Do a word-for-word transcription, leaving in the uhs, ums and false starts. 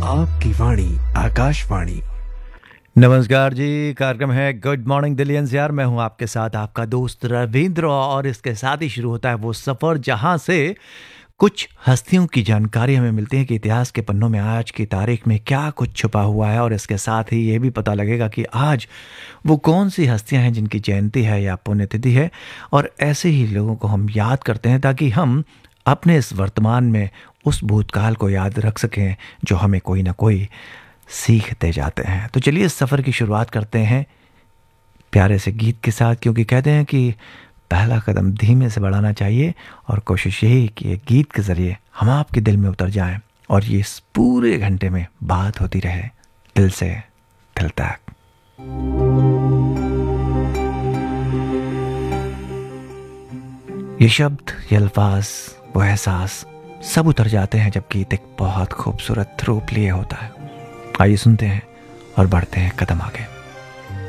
आपकी वाणी आकाशवाणी। नमस्कार जी, कार्यक्रम है गुड मॉर्निंग दिल्लियंस। यार मैं हूं आपके साथ आपका दोस्त रविंद्र, और इसके साथ ही शुरू होता है वो सफ़र जहां से कुछ हस्तियों की जानकारी हमें मिलती है कि इतिहास के पन्नों में आज की तारीख में क्या कुछ छुपा हुआ है, और इसके साथ ही ये भी पता लगेगा कि आज वो कौन सी हस्तियां हैं जिनकी जयंती है या पुण्यतिथि है। और ऐसे ही लोगों को हम याद करते हैं ताकि हम अपने इस वर्तमान में उस भूतकाल को याद रख सकें जो हमें कोई ना कोई सीखते जाते हैं। तो चलिए इस सफ़र की शुरुआत करते हैं प्यारे से गीत के साथ, क्योंकि कहते हैं कि पहला कदम धीमे से बढ़ाना चाहिए, और कोशिश यही कि एक गीत के ज़रिए हम आपके दिल में उतर जाएं और ये इस पूरे घंटे में बात होती रहे दिल से दिल तक। ये शब्द, ये अल्फाज, वो एहसास सब उतर जाते हैं जब गीत एक बहुत खूबसूरत रूप लिए होता है। आइए सुनते हैं और बढ़ते हैं कदम आगे।